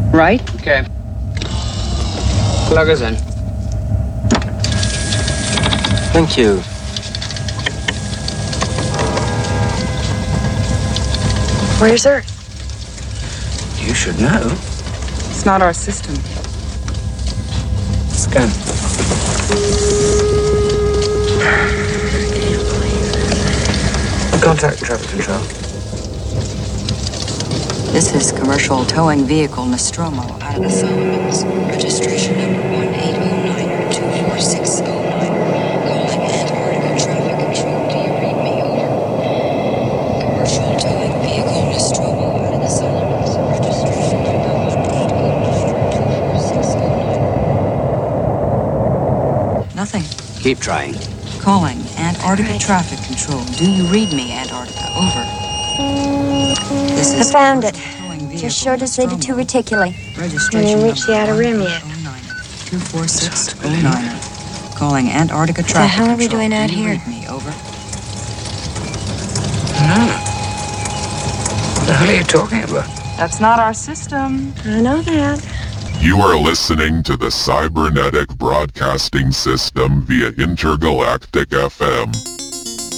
Right? Okay. Plug us in. Thank you. Where's Earth? You should know. It's not our system. Scan. Contact traffic control. This is commercial towing vehicle Nostromo out of the Solomons. Registration number 18092460. Calling Antarctica Traffic Control. Do you read me? Over. Commercial towing vehicle Nostromo out of the Solomons. Registration number 18092460. Nothing. Keep trying. Calling Antarctica Traffic Control. Do you read me, Antarctica? Over. This I is found it. towing vehicle Just short as 82 Nostromo. reticuli. Registration Haven't reached the outer rim yet. 24609. Calling Antarctica Traffic The hell are we Control. doing out Do you here? read me? Over. No. What the hell are you talking about? That's not our system. I know that. You are listening to the Cybernetic Broadcasting System via Intergalactic FM.